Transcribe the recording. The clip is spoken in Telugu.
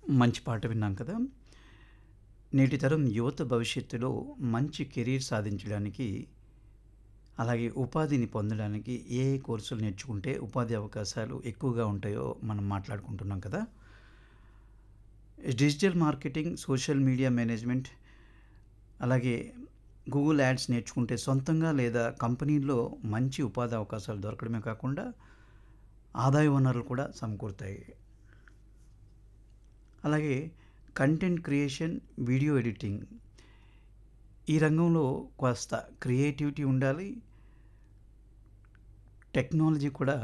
మంచి పాట విన్నాం కదా! నేటి తరం యువత భవిష్యత్తులో మంచి కెరీర్ సాధించడానికి, అలాగే ఉపాధిని పొందడానికి ఏ ఏ కోర్సులు నేర్చుకుంటే ఉపాధి అవకాశాలు ఎక్కువగా ఉంటాయో మనం మాట్లాడుకుంటున్నాం కదా! Digital marketing, social media management, అలాగే గూగుల్ యాడ్స్ నేర్చుకుంటే సొంతంగా లేదా కంపెనీల్లో మంచి ఉపాధి అవకాశాలు దొరకడమే కాకుండా ఆదాయ వనరులు కూడా సమకూరుతాయి. అలాగే కంటెంట్ క్రియేషన్, వీడియో ఎడిటింగ్ ఈ రంగంలో కాస్త క్రియేటివిటీ ఉండాలి. టెక్నాలజీ కూడా